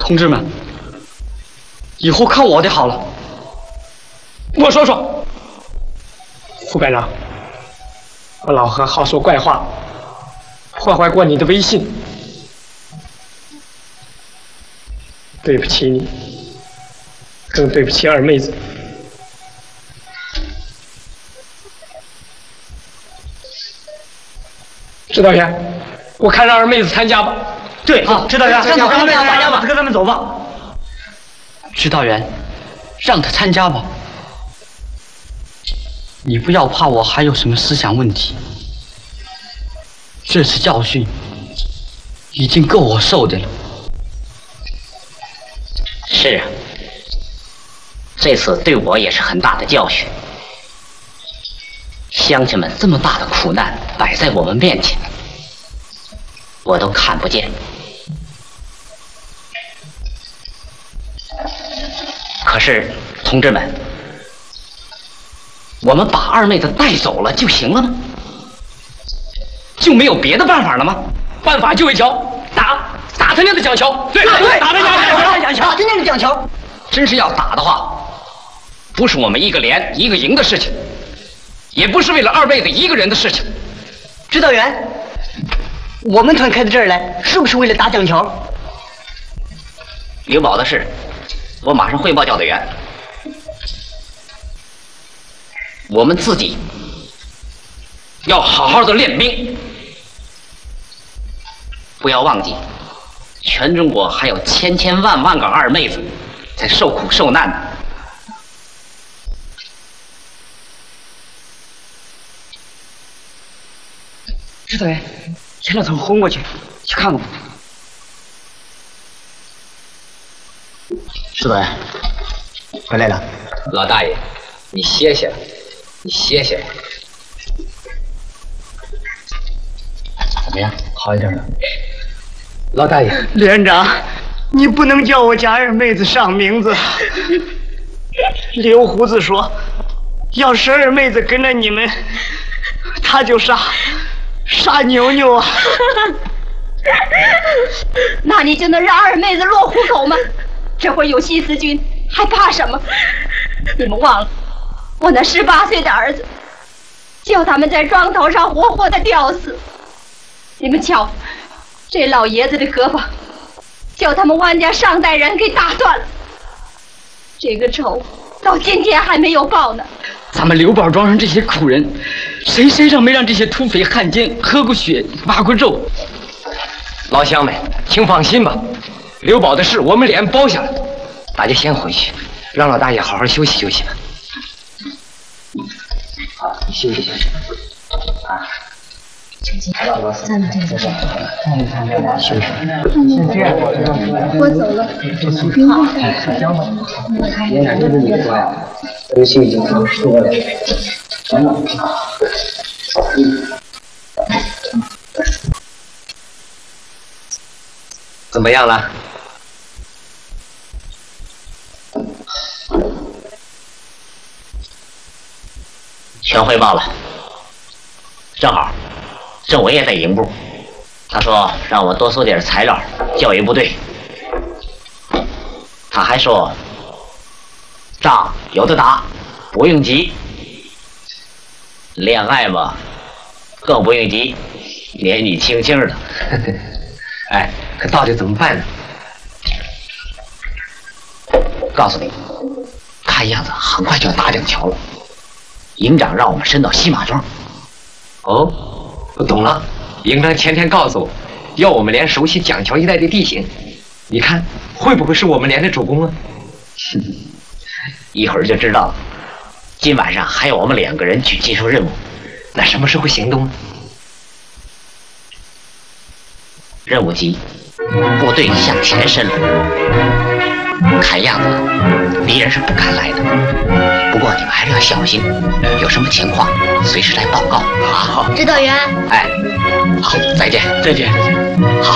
同志们，以后看我的好了。我说说， 副班长，我老何好说怪话，破坏过你的威信，对不起你，更对不起二妹子。指导员，我看让二妹子参加吧。 对，好，指导员， 让他参加吧， 跟他们走吧。指导员，让他参加吧。你不要怕我还有什么思想问题。这次教训已经够我受的了。 是啊，这次对我也是很大的教训。乡亲们这么大的苦难摆在我们面前，我都看不见。可是，同志们，我们把二妹子带走了就行了吗？就没有别的办法了吗？ 办法就一条，打他那个蒋桥。对，打他蒋桥， 打他那个蒋桥。真是要打的话，不是我们一个连一个营的事情，也不是为了二妹子一个人的事情。 指导员，我们团开到这儿来，是不是为了打蒋桥？ 刘宝的事，我马上汇报教导员。我们自己要好好的练兵，不要忘记，全中国还有千千万万个二妹子在受苦受难呢。 指导员，前两层轰过去，去看看吧。 指导员，回来了。老大爷，你歇歇，你歇歇。怎么样？好一点了？老大爷， 连长，你不能叫我家二妹子上名字。刘胡子说，要是二妹子跟着你们，他就杀牛牛啊。 那你就能让二妹子落虎口吗？这会有新四军，还怕什么？你们忘了，我那18岁的儿子，叫他们在庄头上活活的吊死。你们瞧，这老爷子的胳膊，叫他们万家上代人给打断了。这个仇到今天还没有报呢。 咱们刘宝庄上这些苦人，谁身上没让这些土匪汉奸喝过血、挖过肉？ 老乡们，请放心吧，刘宝的事我们脸包下了。大家先回去，让老大爷好好休息休息吧。 好，你休息休息。啊。 咱们这个是， 休息。 我走了。好。 游戏已经结束了。怎么样了？全汇报了。正好，政委也在营部，他说让我多收点材料，教育部队。他还说，仗有的打，不用急。恋爱嘛，更不用急，年纪轻轻的。 哎，可到底怎么办呢？ 告诉你，看样子很快就要打蒋桥了。营长让我们伸到西马庄。 哦，我懂了。营长前天告诉我，要我们连熟悉蒋桥一带的地形。你看，会不会是我们连的主攻啊？ 一会儿就知道了。今晚上还有我们2个人去接受任务。 那什么时候行动呢？ 任务急，部队向前伸了，看样子敌人是不敢来的。不过你们还是要小心，有什么情况随时来报告啊！ 指导员。 哎，好，再见， 再见。 好。